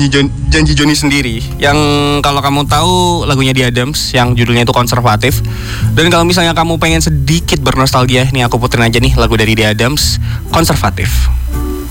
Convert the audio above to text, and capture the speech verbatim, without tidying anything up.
janji Jon, janji Joni sendiri. Yang kalau kamu tahu lagunya The Adams yang judulnya itu Konservatif. Dan kalau misalnya kamu pengen sedikit bernostalgia, nih aku puterin aja nih lagu dari The Adams, Konservatif.